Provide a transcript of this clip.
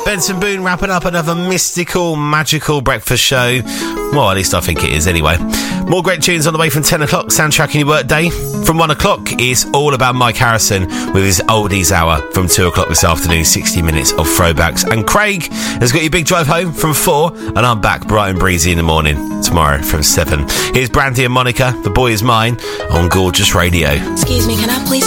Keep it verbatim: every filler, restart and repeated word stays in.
Benson Boone wrapping up another mystical, magical breakfast show. Well, at least I think it is anyway. More great tunes on the way from ten o'clock, soundtracking your workday. From one o'clock is all about Mike Harrison with his Oldies Hour. From two o'clock this afternoon, sixty minutes of throwbacks. And Craig has got your big drive home from four, and I'm back bright and breezy in the morning tomorrow from seven. Here's Brandy and Monica, The Boy Is Mine, on Gorgeous Radio. Excuse me, can I please